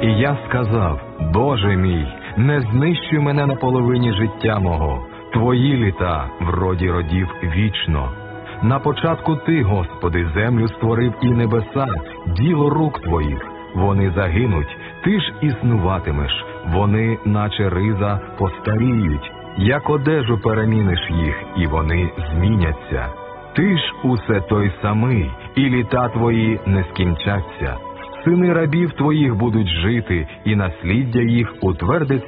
І я сказав: Боже мій, не знищуй мене на половині життя мого, Твої літа в роді родів вічно. На початку Ти, Господи, землю створив і небеса, діло рук Твоїх. Вони загинуть, Ти ж існуватимеш, вони, наче риза, постаріють. Як одежу переміниш їх, і вони зміняться. Ти ж усе той самий, і літа Твої не скінчаться. Сини рабів Твоїх будуть жити, і насліддя їх утвердиться